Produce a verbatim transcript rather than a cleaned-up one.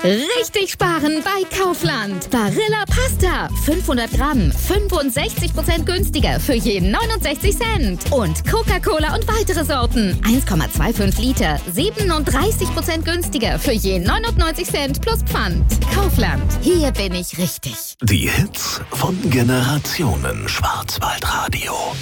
Richtig sparen bei Kaufland. Barilla Pasta. fünfhundert Gramm. fünfundsechzig Prozent günstiger für je neunundsechzig Cent. Und Coca-Cola und weitere Sorten. eins Komma fünfundzwanzig Liter. siebenunddreißig Prozent günstiger für je neunundneunzig Cent plus Pfand. Kaufland. Hier bin ich richtig. Die Hits von Generationen Schwarzwaldradio.